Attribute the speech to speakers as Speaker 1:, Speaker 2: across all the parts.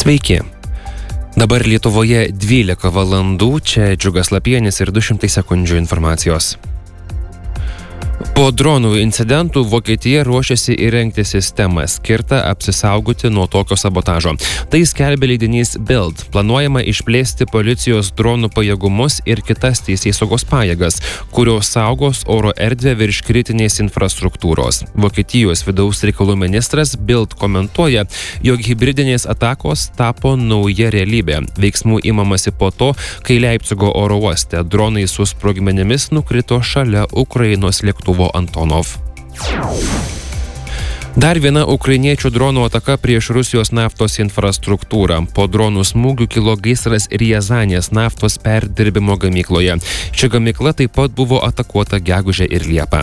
Speaker 1: Sveiki. Dabar Lietuvoje 12 valandų, čia Džiugas Lapienis ir 200 sekundžių informacijos. Po dronų incidentų Vokietija ruošiasi įrengti sistemą skirtą apsisaugoti nuo tokio sabotažo. Tai skelbia leidinys Bild. Planuojama išplėsti policijos dronų pajėgumus ir kitas teisėsaugos pajėgas, kurios saugos oro erdvę virš kritinės infrastruktūros. Vokietijos vidaus reikalų ministras Bild komentuoja, jog hibridinės atakos tapo nauja realybė. Veiksmų imamasi po to, kai Leipcigo oro uoste dronai su sprogmenimis nukrito šalia Ukrainos lėktuvo Antonov. Dar viena ukrainiečių dronų ataka prieš Rusijos naftos infrastruktūrą. Po dronų smūgių kilo gaisras Riazanės naftos perdirbimo gamykloje. Ši gamykla taip pat buvo atakuota gegužę ir liepą.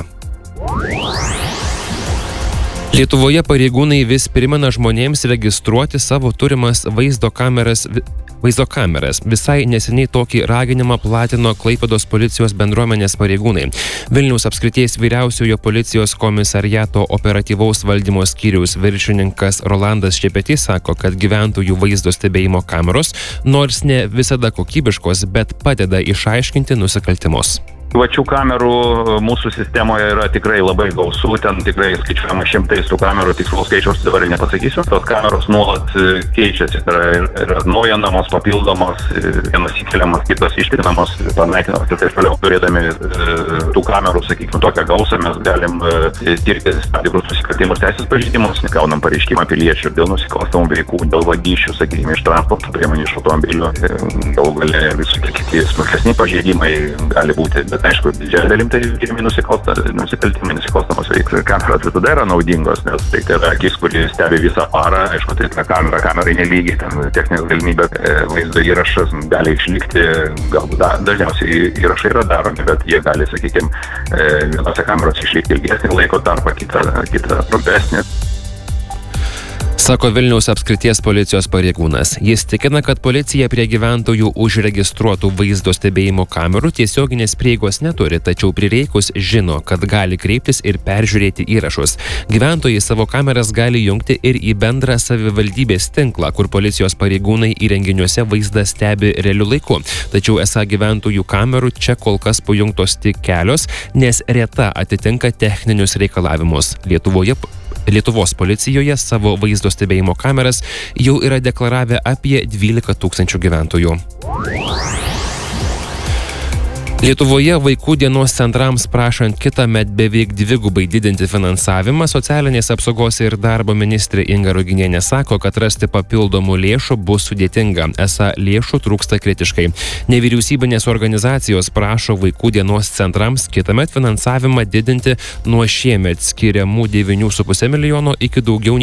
Speaker 1: Lietuvoje pareigūnai vis primena žmonėms registruoti savo turimas vaizdo kameras. Visai neseniai tokį raginimą platino Klaipėdos policijos bendruomenės pareigūnai. Vilniaus apskrities vyriausiojo policijos komisariato operatyvaus valdymo skyriaus viršininkas Rolandas Šepetys sako, kad gyventojų vaizdo stebėjimo kameros, nors ne visada kokybiškos, bet padeda išaiškinti nusikaltimus.
Speaker 2: Privačių kamerų mūsų sistemoje yra tikrai labai gausu, ten tikrai skaičiuojama šimtais tų kamerų, tikslaus skaičiaus dabar nepasakysiu. Tos kameros nuolat keičiasi, yra atnaujinamos, papildomos, vienas įkeliamas, kitos išpinamos, panaikinamos ir taip toliau. Turėdami tų kamerų, sakykime, tokią gausą, mes galim tirti tam tikrus nusikaltimus, teisės pažeidimus, gaunam pareiškimą piliečių dėl nusikalstamų veikų, dėl vagysčių, sakykime, iš transporto priemonių, iš automobilių, galų gale visokie kiti smulkesni pažeidimai gali būti. Aišku, didžiąją dalim tai pirmi nusikaltimai, nusikalstamos veiklos. Kameros visada yra naudingos, nes tai yra akis, kuri stebi visą parą. Aišku, tai yra kamerai nelygiai, ten techninės galimybės, vaizdo įrašas gali išlikti, galbūt dažniausiai įrašai yra daromi, bet jie gali, sakykime, vienose kamerose išlikti ilgesnį laiko tarpą, kitą trumpesnį.
Speaker 1: Sako Vilniaus apskrities policijos pareigūnas. Jis tikina, kad policija prie gyventojų užregistruotų vaizdo stebėjimo kamerų tiesioginės prieigos neturi, tačiau prireikus žino, kad gali kreiptis ir peržiūrėti įrašus. Gyventojai savo kameras gali jungti ir į bendrą savivaldybės tinklą, kur policijos pareigūnai įrenginiuose vaizdą stebi realiu laiku. Tačiau esą gyventojų kamerų čia kol kas pajungtos tik kelios, nes reta atitinka techninius reikalavimus. Lietuvos policijoje savo vaizdo stebėjimo kameras jau yra deklaravę apie 12 000 gyventojų. Lietuvoje vaikų dienos centrams prašant kitąmet beveik dvigubai didinti finansavimą, socialinės apsaugos ir darbo ministrė Inga Ruginienė sako, kad rasti papildomų lėšų bus sudėtinga. Esą lėšų trūksta kritiškai. Nevyriausybinės organizacijos prašo vaikų dienos centrams kitąmet finansavimą didinti nuo šiemet skiriamų 9,5 milijono iki daugiau